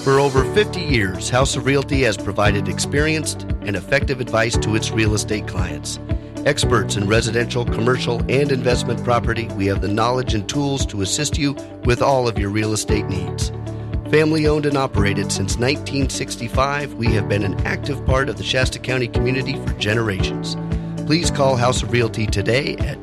For over 50 years, House of Realty has provided experienced and effective advice to its real estate clients. Experts in residential, commercial, and investment property, we have the knowledge and tools to assist you with all of your real estate needs. Family owned and operated since 1965, we have been an active part of the Shasta County community for generations. Please call House of Realty today at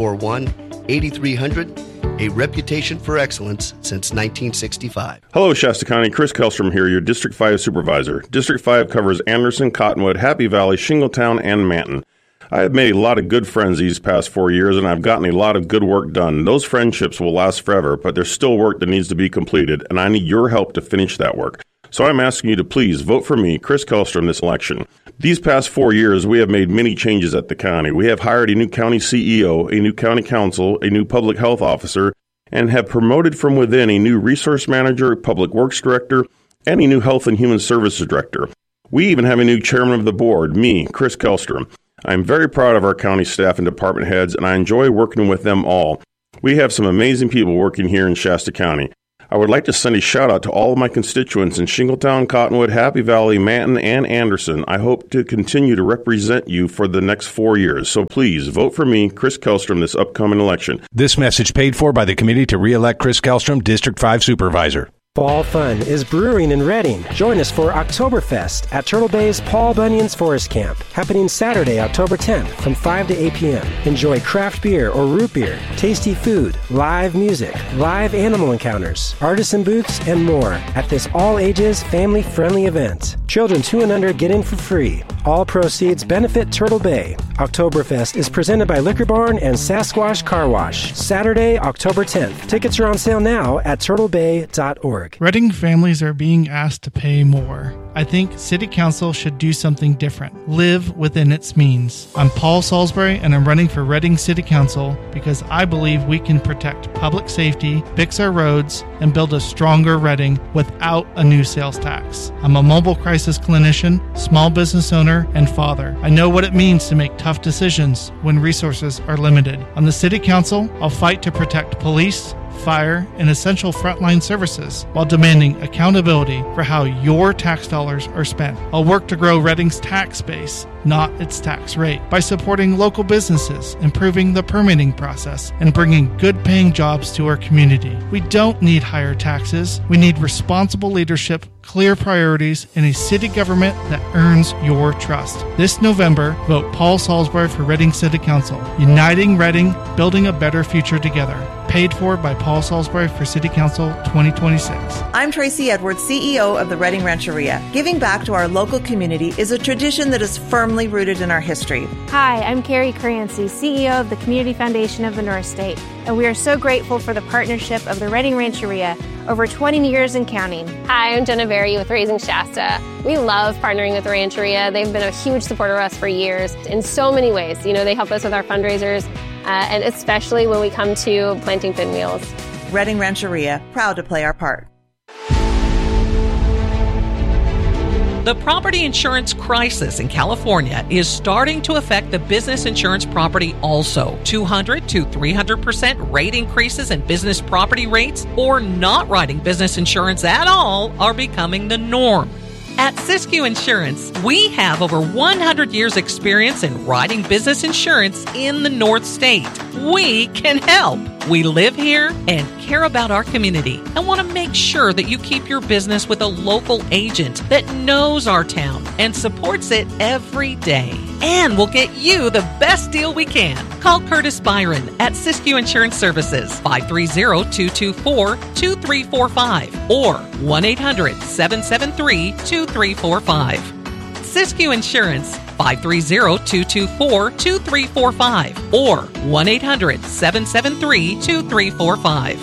241-8300, a reputation for excellence since 1965. Hello, Shasta County. Chris Kellstrom here, your District 5 Supervisor. District 5 covers Anderson, Cottonwood, Happy Valley, Shingletown, and Manton. I have made a lot of good friends these past 4 years, and I've gotten a lot of good work done. Those friendships will last forever, but there's still work that needs to be completed, and I need your help to finish that work. So I'm asking you to please vote for me, Chris Kellstrom, this election. These past 4 years, we have made many changes at the county. We have hired a new county CEO, a new county council, a new public health officer, and have promoted from within a new resource manager, public works director, and a new health and human services director. We even have a new chairman of the board, me, Chris Kellstrom. I'm very proud of our county staff and department heads, and I enjoy working with them all. We have some amazing people working here in Shasta County. I would like to send a shout out to all of my constituents in Shingletown, Cottonwood, Happy Valley, Manton, and Anderson. I hope to continue to represent you for the next 4 years. So please vote for me, Chris Kellstrom, this upcoming election. This message paid for by the committee to re-elect Chris Kellstrom, District 5 Supervisor. Fall fun is brewing in Redding. Join us for Oktoberfest at Turtle Bay's Paul Bunyan's Forest Camp, happening Saturday, October 10th from 5 to 8 p.m. Enjoy craft beer or root beer, tasty food, live music, live animal encounters, artisan booths, and more at this all-ages, family-friendly event. Children 2 and under get in for free. All proceeds benefit Turtle Bay. Oktoberfest is presented by Liquor Barn and Sasquatch Car Wash. Saturday, October 10th. Tickets are on sale now at turtlebay.org. Redding families are being asked to pay more. I think City Council should do something different. Live within its means. I'm Paul Salisbury, and I'm running for Redding City Council because I believe we can protect public safety, fix our roads, and build a stronger Redding without a new sales tax. I'm a mobile crisis clinician, small business owner, and father. I know what it means to make tough decisions when resources are limited. On the City Council, I'll fight to protect police, fire, and essential frontline services while demanding accountability for how your tax dollars are spent. I'll work to grow Redding's tax base, not its tax rate, by supporting local businesses, improving the permitting process, and bringing good-paying jobs to our community. We don't need higher taxes. We need responsible leadership, clear priorities, and a city government that earns your trust. This November, vote Paul Salisbury for Redding City Council. Uniting Redding, building a better future together. Paid for by Paul Salisbury for City Council 2026. I'm Tracy Edwards, CEO of the Redding Rancheria. Giving back to our local community is a tradition that is firmly rooted in our history. Hi, I'm Carrie Crancy, CEO of the Community Foundation of the North State, and we are so grateful for the partnership of the Redding Rancheria over 20 years and counting. Hi, I'm Jenna Berry with Raising Shasta. We love partnering with the Rancheria. They've been a huge supporter of us for years in so many ways. You know, they help us with our fundraisers, and especially when we come to planting pinwheels. Redding Rancheria, proud to play our part. The property insurance crisis in California is starting to affect the business insurance property also. 200 to 300% rate increases in business property rates or not writing business insurance at all are becoming the norm. At Siskiyou Insurance, we have over 100 years experience in writing business insurance in the North State. We can help. We live here and care about our community and want to make sure that you keep your business with a local agent that knows our town and supports it every day. And we'll get you the best deal we can. Call Curtis Byron at Siskiyou Insurance Services, 530-224-2345 or 1-800-773-2345. Siskiyou Insurance, 530-224-2345 or 1-800-773-2345.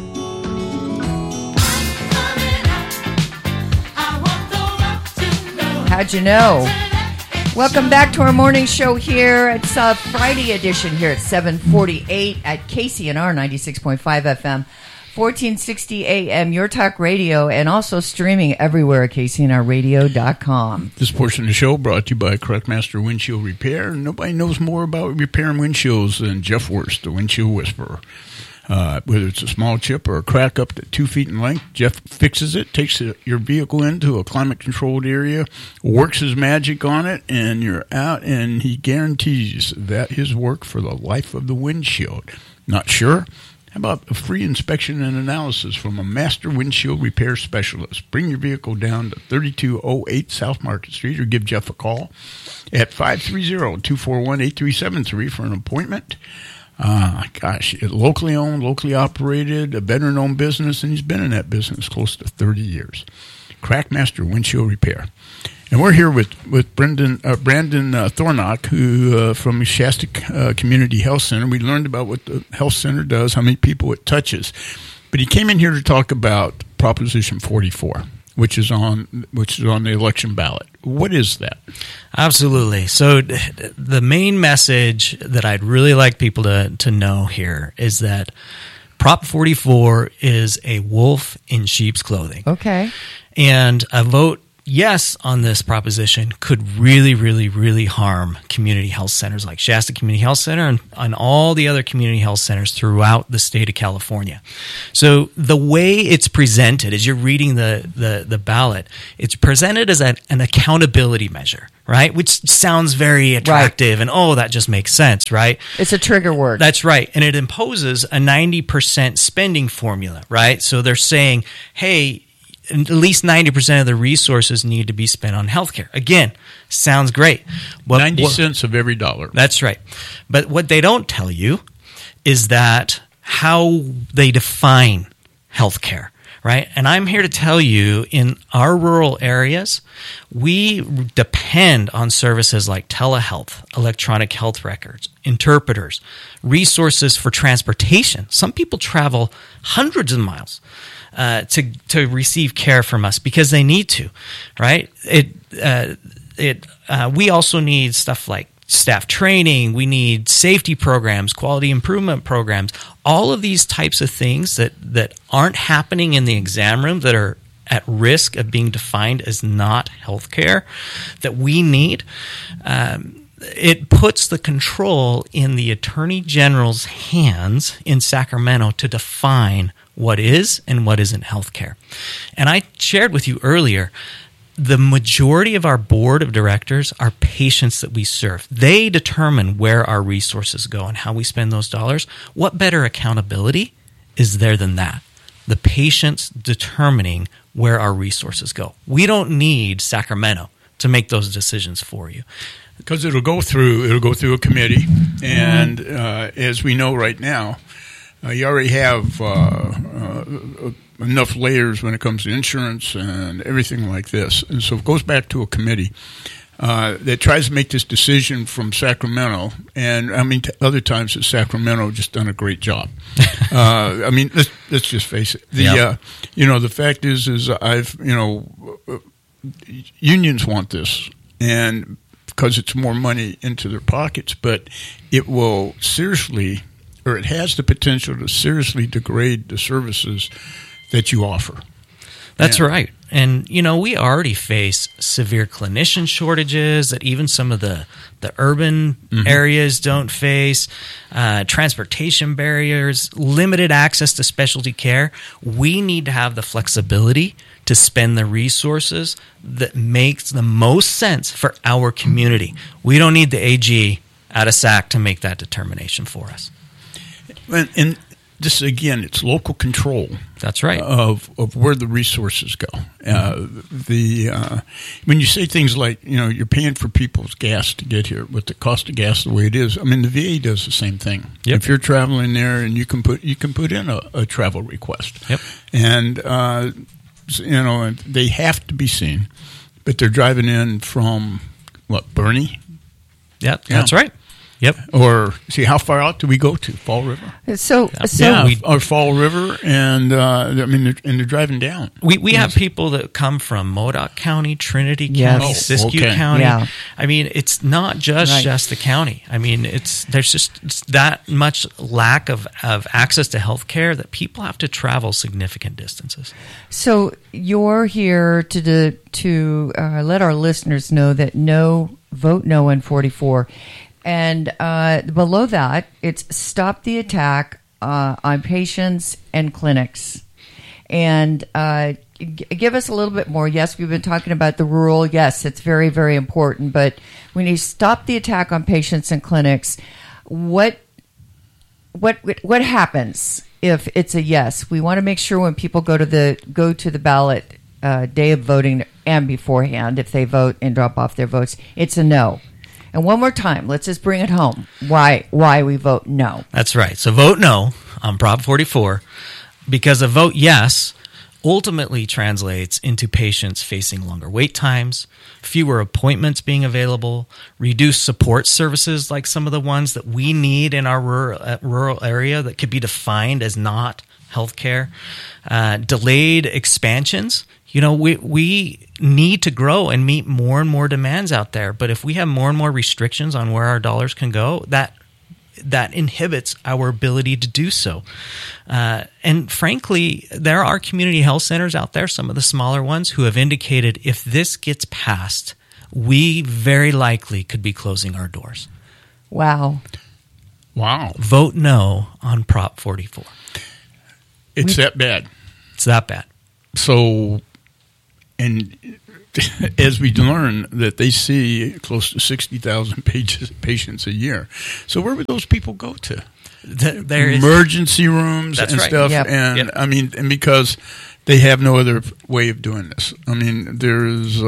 How'd you know? Welcome back to our morning show here. It's a Friday edition here at 7:48 at KCNR 96.5 FM, 1460 AM, Your Talk Radio, and also streaming everywhere at KCNRradio.com. This portion of the show brought to you by Crutmaster Windshield Repair. Nobody knows more about repairing windshields than Jeff Worst, the Windshield Whisperer. Whether it's a small chip or a crack up to 2 feet in length, Jeff fixes it, takes your vehicle into a climate-controlled area, works his magic on it, and you're out, and he guarantees that his work for the life of the windshield. Not sure? How about a free inspection and analysis from a master windshield repair specialist? Bring your vehicle down to 3208 South Market Street or give Jeff a call at 530-241-8373 for an appointment. Locally owned, locally operated, a veteran-owned business, and he's been in that business close to 30 years. Crackmaster Windshield Repair. And we're here with Brandon Thornock, who from Shasta Community Health Center. We learned about what the health center does, how many people it touches. But he came in here to talk about Proposition 44, which is on the election ballot. What is that? Absolutely. So the main message that I'd really like people to know here is that Prop 44 is a wolf in sheep's clothing. Okay. And a vote yes on this proposition could really, really, really harm community health centers like Shasta Community Health Center and all the other community health centers throughout the state of California. So the way it's presented, as you're reading the ballot, it's presented as an accountability measure, right? Which sounds very attractive, right. And that just makes sense, right? It's a trigger word. That's right. And it imposes a 90% spending formula, right? So they're saying, hey, at least 90% of the resources need to be spent on healthcare. Again, sounds great. 90 cents of every dollar. That's right. But what they don't tell you is that how they define healthcare, right? And I'm here to tell you, in our rural areas, we depend on services like telehealth, electronic health records, interpreters, resources for transportation. Some people travel hundreds of miles to receive care from us because they need to, right? We also need stuff like staff training. We need safety programs, quality improvement programs, all of these types of things that aren't happening in the exam room, that are at risk of being defined as not healthcare, that we need. It puts the control in the Attorney General's hands in Sacramento to define what is and what isn't healthcare. And I shared with you earlier, the majority of our board of directors are patients that we serve. They determine where our resources go and how we spend those dollars. What better accountability is there than that? The patients determining where our resources go. We don't need Sacramento to make those decisions for you. Because it'll go through a committee, and as we know right now, you already have enough layers when it comes to insurance and everything like this. And so it goes back to a committee that tries to make this decision from Sacramento. And, I mean, other times that Sacramento just done a great job. I mean, let's just face it. The fact is unions want this, and because it's more money into their pockets, but it will seriously, or it has the potential to seriously degrade the services that you offer. That's right. And, we already face severe clinician shortages that even some of the urban areas don't face, transportation barriers, limited access to specialty care. We need to have the flexibility to spend the resources that makes the most sense for our community. We don't need the AG out of SAC to make that determination for us. And this, again, it's local control. That's right. Of where the resources go. When you say things like, you're paying for people's gas to get here, with the cost of gas the way it is, I mean, the VA does the same thing. Yep. If you're traveling there, and you can put in a travel request. Yep. And they have to be seen, but they're driving in from Bernie? Yep, yeah. That's right. Yep. Or see, how far out do we go to Fall River? Or Fall River, and they're driving down. We have people that come from Modoc County, Trinity County, Siskiyou County. Yeah. I mean, it's not just Shasta County. I mean, there's just that much lack of access to health care that people have to travel significant distances. So you're here to let our listeners know that vote no on 44. And below that, it's stop the attack on patients and clinics. And give us a little bit more. Yes, we've been talking about the rural. Yes, it's very, very important. But when you stop the attack on patients and clinics, what happens if it's a yes? We want to make sure when people go to the ballot day of voting and beforehand, if they vote and drop off their votes, it's a no. And one more time, let's just bring it home. Why we vote no? That's right. So vote no on Prop 44 because a vote yes ultimately translates into patients facing longer wait times, fewer appointments being available, reduced support services like some of the ones that we need in our rural area that could be defined as not healthcare, delayed expansions. We need to grow and meet more and more demands out there. But if we have more and more restrictions on where our dollars can go, that inhibits our ability to do so. And frankly, there are community health centers out there, some of the smaller ones, who have indicated if this gets passed, we very likely could be closing our doors. Wow. Vote no on Prop 44. It's that bad. It's that bad. So, and as we learn that they see close to 60,000 patients a year. So where would those people go to? Emergency rooms and stuff. Yep. And I mean, and because they have no other way of doing this. I mean, there's,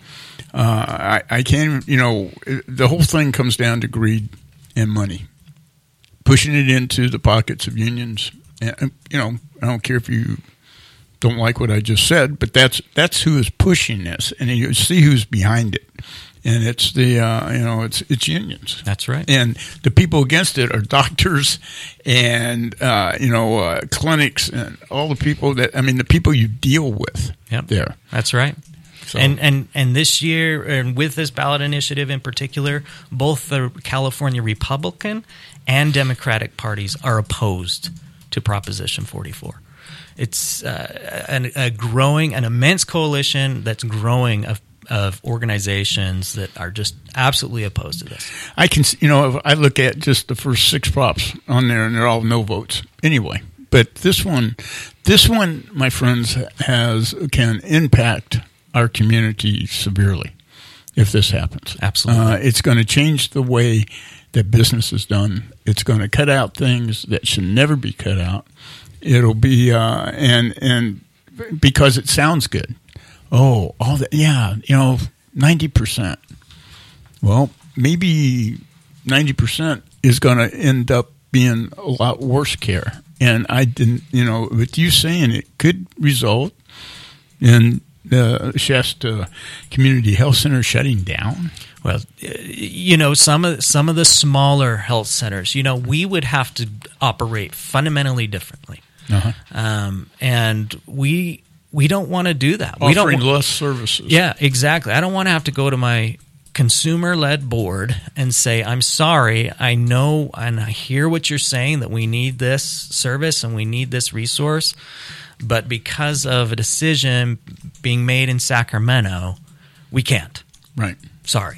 I can't, the whole thing comes down to greed and money, pushing it into the pockets of unions. And, I don't care if you don't like what I just said, but that's who is pushing this, and you see who's behind it, and it's the it's unions. That's right. And the people against it are doctors and clinics and all the people the people you deal with. Yep. There. That's right. So. And this year, and with this ballot initiative in particular, both the California Republican and Democratic parties are opposed to Proposition 44. It's an immense coalition that's growing of organizations that are just absolutely opposed to this. I can, if I look at just the first 6 props on there, and they're all no votes anyway. But this one, my friends, can impact our community severely if this happens. Absolutely, it's going to change the way that business is done. It's going to cut out things that should never be cut out. It'll be and because it sounds good. Oh, all that, 90%. Well, maybe 90% is going to end up being a lot worse care. And I didn't, with you saying it could result in the Shasta Community Health Center shutting down. Well, some of the smaller health centers, we would have to operate fundamentally differently. Uh-huh. And we don't want to do that. Offering less services. Yeah, exactly. I don't want to have to go to my consumer-led board and say, I'm sorry, I know and I hear what you're saying that we need this service and we need this resource, but because of a decision being made in Sacramento, we can't. Right. Sorry.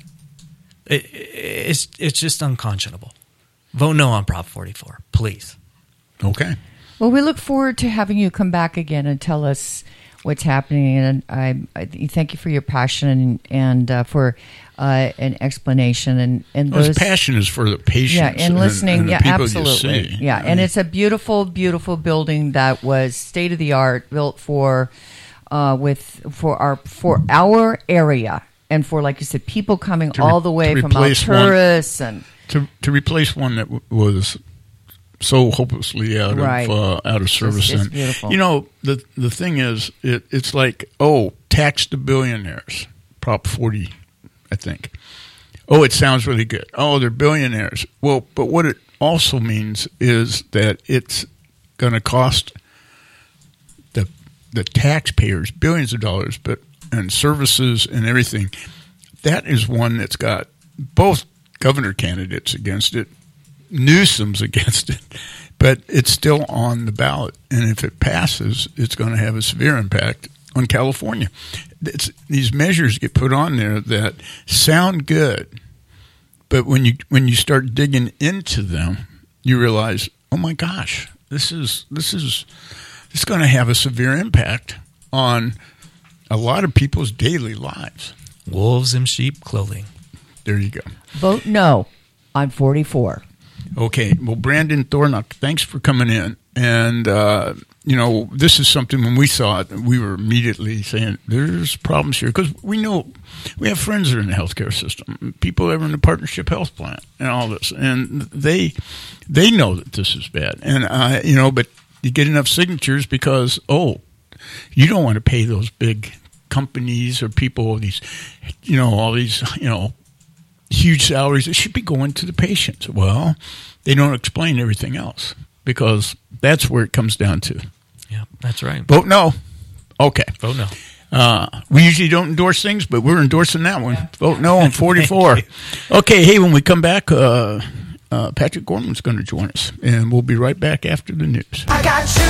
It's just unconscionable. Vote no on Prop 44, please. Okay. Well, we look forward to having you come back again and tell us what's happening. And I thank you for your passion and for an explanation. And his passion is for the patients. Yeah, and listening. And the people absolutely. You see. Yeah, and it's a beautiful, beautiful building that was state of the art, built for our area, and for, like you said, people coming all the way from Alturas and to replace one that was so hopelessly out of service. It's beautiful. The thing is, it's like, tax the billionaires, Prop 40, I think. It sounds really good. They're billionaires. Well, but what it also means is that it's going to cost the taxpayers billions of dollars, and services and everything. That is one that's got both governor candidates against it. Newsom's against it, but it's still on the ballot. And if it passes, it's going to have a severe impact on California. These measures get put on there that sound good, but when you start digging into them, you realize, oh my gosh, this is going to have a severe impact on a lot of people's daily lives. Wolves in sheep clothing. There you go. Vote no on 44. Okay. Well, Brandon Thornock, thanks for coming in. And, this is something when we saw it, we were immediately saying there's problems here. Because we know we have friends that are in the healthcare system, people that are in the partnership health plan and all this. And they know that this is bad. And, but you get enough signatures because, you don't want to pay those big companies or people all these huge salaries. It should be going to the patients. Well, they don't explain everything else because that's where it comes down to. Yeah, that's right. Vote no. Okay. Vote no. We usually don't endorse things, but we're endorsing that one. Vote no on 44. Okay, hey, when we come back, Patrick Gorman's going to join us, and we'll be right back after the news. I got you.